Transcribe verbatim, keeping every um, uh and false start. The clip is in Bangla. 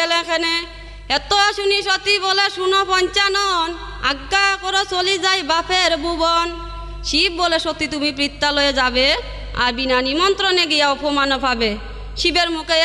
এখানে। এত শুনি সতী বলে শুনো পঞ্চানন, আজ্ঞা করো চলি যাই বাপের ভুবন। শিব বলে সতী তুমি পিত্তালয়ে যাবে, আর বিনা নিমন্ত্রণে গিয়া অপমান পাবে। শিবের মুখে